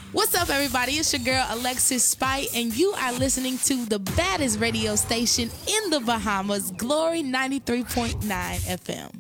What's up, everybody? It's your girl, Alexis Spite, and you are listening to the baddest radio station in the Bahamas, Glory 93.9 FM.